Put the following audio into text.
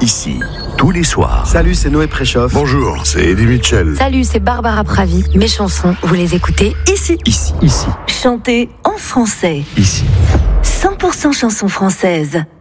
ici, tous les soirs. Salut, c'est Noé Préchoff. Bonjour, c'est Eddie Mitchell. Salut, c'est Barbara Pravi. Mes chansons, vous les écoutez ici. Ici. Chantez en français. Ici. 100% chansons françaises.